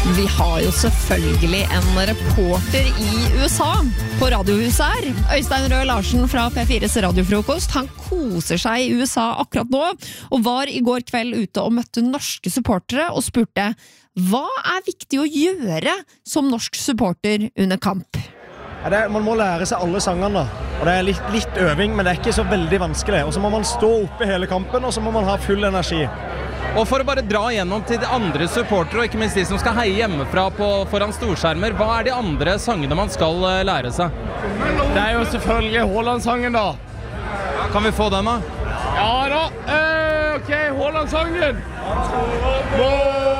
Vi har jo selvfølgelig en reporter i USA på radiohuset her. Øystein Røe Larsen fra P4s radiofrokost. Han koser seg i USA akkurat nå, og var i går kveld ute og møtte norske supportere og spurte hva viktig å gjøre som norsk supporter under kamp. Man må lære seg alle sangene, og det litt øving, men det ikke så veldig vanskelig. Og så må man stå oppe hele kampen, og så må man ha full energi. Og for å bare dra gjennom til de andre supportere, og ikke minst de som skal heie hjemmefra foran storskjermer, hva de andre sangene man skal lære seg? Det jo selvfølgelig Haaland-sangen da. Kan vi få den da? Ja da, ok, Haaland-sangen!